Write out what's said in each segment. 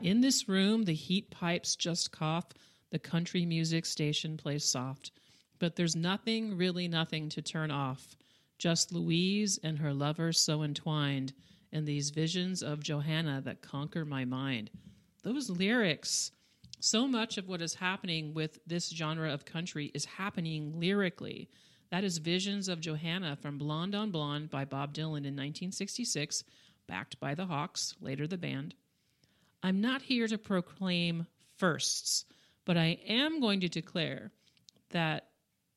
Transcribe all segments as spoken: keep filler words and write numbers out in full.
In this room, the heat pipes just cough, the country music station plays soft, but there's nothing, really nothing to turn off, just Louise and her lover so entwined, and these visions of Johanna that conquer my mind. Those lyrics, so much of what is happening with this genre of country is happening lyrically. That is Visions of Johanna from Blonde on Blonde by Bob Dylan in nineteen sixty-six, backed by the Hawks, later the band. I'm not here to proclaim firsts, but I am going to declare that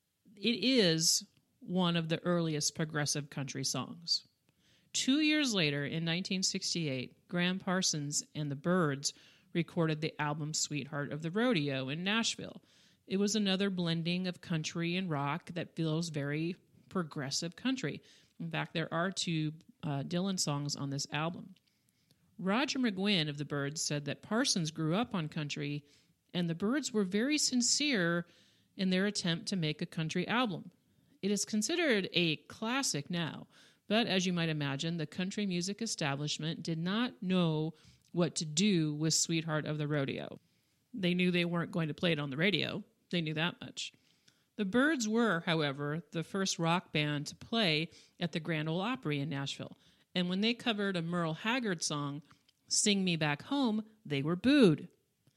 it is one of the earliest progressive country songs. Two years later, in nineteen sixty-eight, Graham Parsons and the Byrds recorded the album Sweetheart of the Rodeo in Nashville. It was another blending of country and rock that feels very progressive country. In fact, there are two uh, Dylan songs on this album. Roger McGuinn of the Byrds said that Parsons grew up on country, and the Byrds were very sincere in their attempt to make a country album. It is considered a classic now, but as you might imagine, the country music establishment did not know what to do with Sweetheart of the Rodeo. They knew they weren't going to play it on the radio. They knew that much. The Byrds were, however, the first rock band to play at the Grand Ole Opry in Nashville. And when they covered a Merle Haggard song, Sing Me Back Home, they were booed.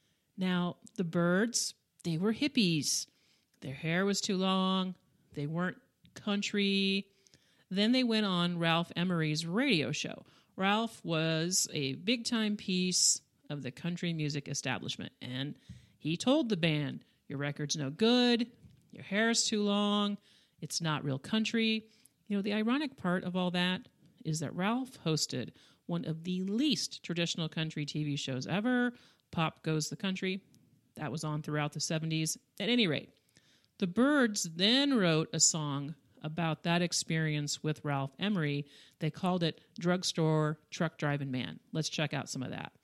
Now, the Byrds, they were hippies. Their hair was too long. They weren't country. Then they went on Ralph Emery's radio show. Ralph was a big-time piece of the country music establishment, and he told the band, your record's no good, your hair's too long, it's not real country. You know, the ironic part of all that is that Ralph hosted one of the least traditional country T V shows ever, Pop Goes the Country. That was on throughout the seventies. At any rate, the Byrds then wrote a song about that experience with Ralph Emery. They called it Drugstore Truck Driving Man. Let's check out some of that.